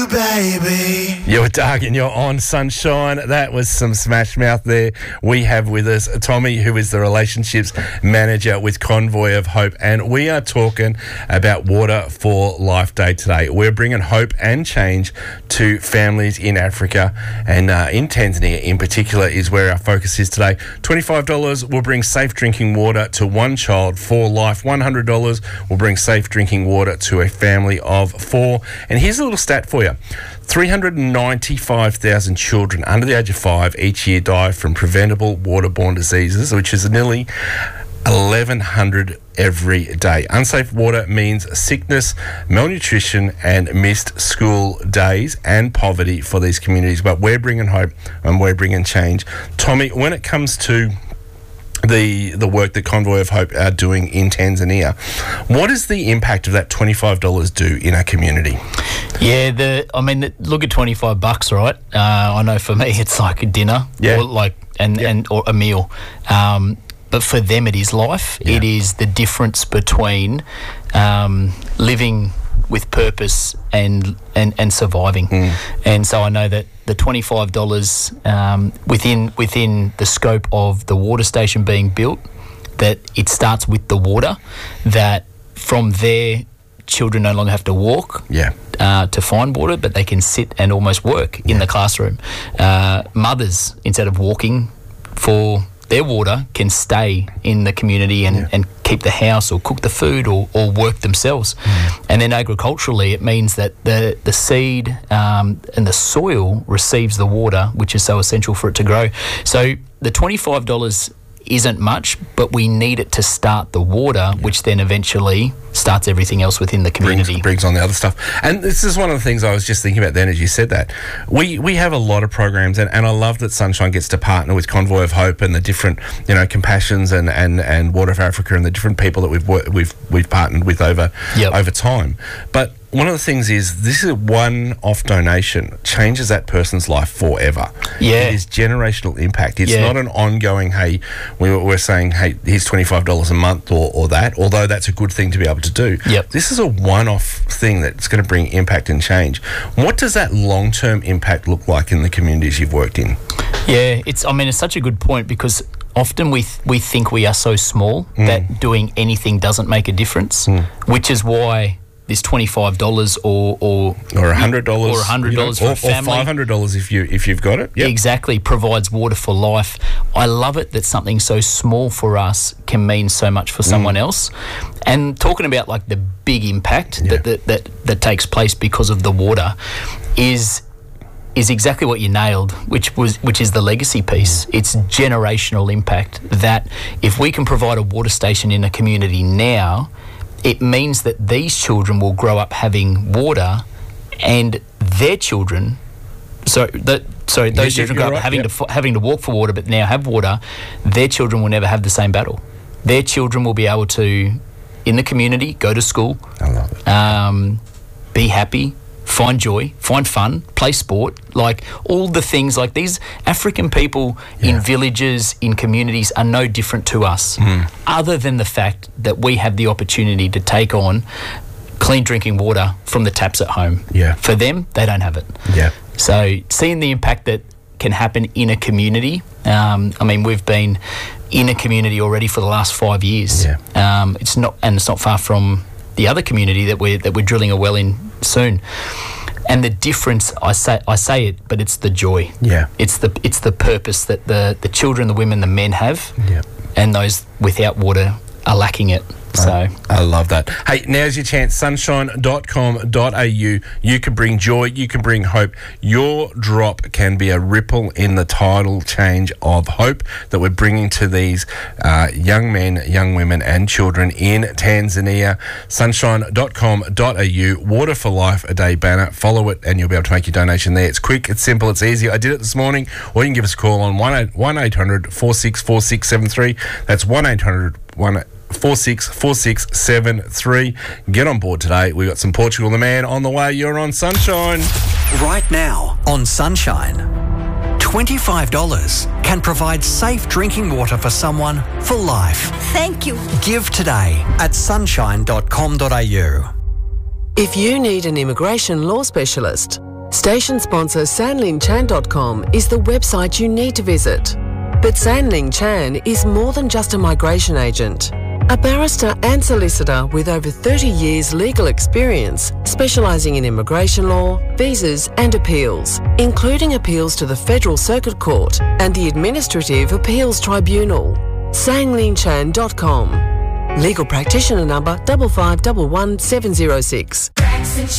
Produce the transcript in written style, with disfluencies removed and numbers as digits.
baby. You're Doug and you're on Sunshine. That was some Smash Mouth there. We have with us Tommy, who is the Relationships Manager with Convoy of Hope, and we are talking about Water for Life Day today. We're bringing hope and change to families in Africa, and in Tanzania in particular is where our focus is today. $25 will bring safe drinking water to one child for life. $100 will bring safe drinking water to a family of 4. And here's a little stat for you. 395,000 children under the age of 5 each year die from preventable waterborne diseases, which is nearly 1,100 every day. Unsafe water means sickness, malnutrition and missed school days and poverty for these communities. But we're bringing hope and we're bringing change. Tommy, when it comes to the work that Convoy of Hope are doing in Tanzania, what is the impact of that $25 do in our community? Yeah, look at $25, right? I know for me it's like a dinner, or or a meal. But for them it is life. Yeah. It is the difference between living with purpose and surviving. And so I know that the $25 within the scope of the water station being built, that it starts with the water, that from there children no longer have to walk to find water, but they can sit and almost work in the classroom. Mothers, instead of walking for their water, can stay in the community and keep the house or cook the food or work themselves. And then agriculturally, it means that the seed and the soil receives the water, which is so essential for it to grow. So the $25 isn't much, but we need it to start the water, which then eventually starts everything else within the community. Brings on the other stuff. And this is one of the things I was just thinking about then as you said that. We have a lot of programs, and I love that Sunshine gets to partner with Convoy of Hope and the different, Compassions and Water for Africa and the different people that we've partnered with over time. But one of the things is this is a one-off donation, changes that person's life forever. Yeah. It is generational impact. It's not an ongoing, hey, we're saying, hey, here's $25 a month or that, although that's a good thing to be able to do. Yep. This is a one-off thing that's going to bring impact and change. What does that long-term impact look like in the communities you've worked in? Yeah, it's such a good point, because often we think we are so small that doing anything doesn't make a difference, which is why this $25 or $100 for a family, or $500 if you've got it. Yep. Exactly, provides water for life. I love it that something so small for us can mean so much for someone else. And talking about like the big impact that takes place because of the water is exactly what you nailed, which is the legacy piece. It's generational impact, that if we can provide a water station in a community now, it means that these children will grow up having water, and their children, those children grow up having to walk for water, but now have water. Their children will never have the same battle. Their children will be able to, in the community, go to school, I love it. Be happy, find joy, find fun, play sport, like all the things. Like these African people in villages, in communities, are no different to us, other than the fact that we have the opportunity to take on clean drinking water from the taps at home. Yeah. For them, they don't have it. Yeah. So seeing the impact that can happen in a community, we've been in a community already for the last 5 years. Yeah. It's not far from the other community that we're drilling a well in soon. And the difference, I say it, but it's the joy. Yeah. It's the purpose that the children, the women, the men have, and those without water are lacking it. So I love that. Hey, now's your chance. Sunshine.com.au. You can bring joy. You can bring hope. Your drop can be a ripple in the tidal change of hope that we're bringing to these young men, young women and children in Tanzania. Sunshine.com.au. Water for Life a day banner. Follow it and you'll be able to make your donation there. It's quick, it's simple, it's easy. I did it this morning. Or you can give us a call on 1-800-464673. That's 1-800-464673. Get on board today. We got some Portugal the Man on the way. You're on Sunshine. Right now on Sunshine, $25 can provide safe drinking water for someone for life. Thank you. Give today at sunshine.com.au. If you need an immigration law specialist, Station sponsor sanlingchan.com is the website you need to visit. But Sanling Chan is more than just a migration agent. A barrister and solicitor with over 30 years legal experience, specialising in immigration law, visas and appeals, including appeals to the Federal Circuit Court and the Administrative Appeals Tribunal. sanlingchan.com. Legal practitioner number 5511706.